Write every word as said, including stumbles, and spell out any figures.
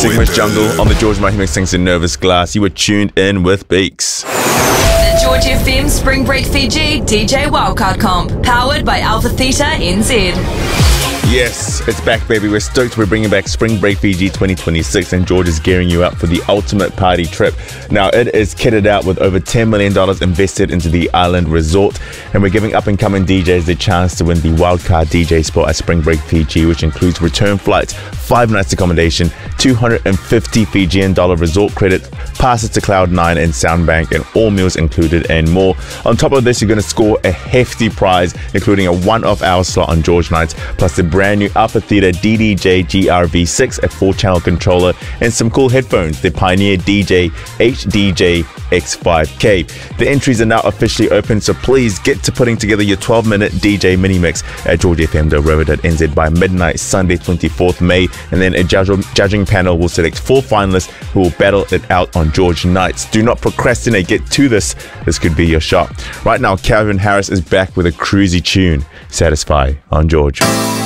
Sigma's Jungle on the George Mahima Sings in Nervous Glass. You were tuned in with Beaks. The George F M Spring Break Fiji D J Wildcard Comp, powered by Alpha Theta N Z. Yes, it's back, baby. We're stoked. We're bringing back Spring Break Fiji twenty twenty-six, and George is gearing you up for the ultimate party trip. Now, it is kitted out with over ten million dollars invested into the island resort, and we're giving up-and-coming D Js the chance to win the wildcard D J spot at Spring Break Fiji, which includes return flights, five nights accommodation, two hundred fifty Fijian dollar resort credit, passes to Cloud nine and Soundbank, and all meals included and more. On top of this, you're going to score a hefty prize, including a one-off hour slot on George nights, plus the brand new Alpha Theta D D J G R V six, a four channel controller, and some cool headphones, the Pioneer D J H D J X five K. The entries are now officially open, so please get to putting together your twelve minute D J mini mix at george f m dot rover dot n z by midnight Sunday twenty-fourth May, and then a judge- judging panel will select four finalists who will battle it out on George nights. Do not procrastinate, get to this. This could be your shot. Right now, Calvin Harris is back with a cruisy tune, Satisfy, on George.